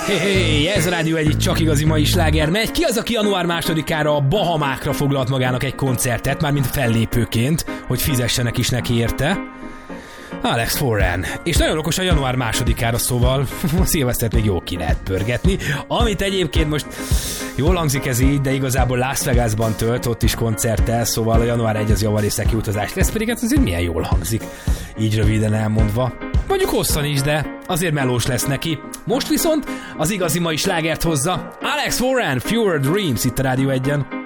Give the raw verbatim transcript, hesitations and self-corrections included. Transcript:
Hey, ez a Rádió egy csak igazi mai sláger megy. Ki az, aki január másodikára a Bahamákra foglalt magának egy koncertet, mármint fellépőként, hogy fizessenek is neki érte? Alex Warren. És nagyon okos a január másodikára, szóval a szilvesztert még jól ki lehet pörgetni. Amit egyébként most jól hangzik ez így, de igazából Las Vegasban tölt, ott is koncerttel, szóval a január elseje az javarészeki utazás lesz, pedig hát azért milyen jól hangzik, így röviden elmondva. Mondjuk hosszan is, de azért melós lesz neki. Most viszont az igazi mai slágert hozza Alex Warren, Fewer Dreams itt a Rádió egyen.